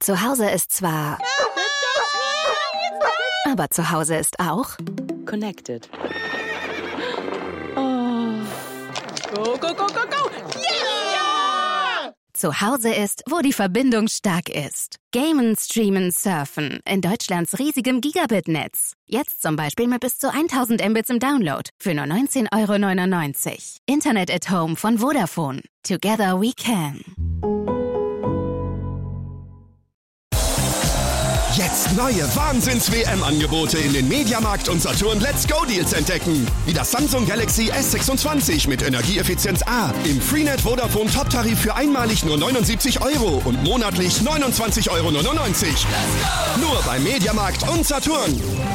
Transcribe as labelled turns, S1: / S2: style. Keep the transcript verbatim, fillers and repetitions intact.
S1: Zu Hause ist zwar... Aber zu Hause ist auch...
S2: Connected. Oh. Go, go, go, go, go!
S1: Yeah! Zu Hause ist, wo die Verbindung stark ist. Gamen, streamen, surfen. In Deutschlands riesigem Gigabit-Netz. Jetzt zum Beispiel mit bis zu tausend Mbits im Download. Für nur neunzehn Euro neunundneunzig. Internet at Home von Vodafone. Together we can.
S3: Jetzt neue Wahnsinns-W M-Angebote in den Mediamarkt und Saturn Let's Go-Deals entdecken. Wie das Samsung Galaxy S sechsundzwanzig mit Energieeffizienz A im Freenet Vodafone Top-Tarif für einmalig nur neunundsiebzig Euro und monatlich neunundzwanzig Euro neunundneunzig. Nur bei Mediamarkt und Saturn.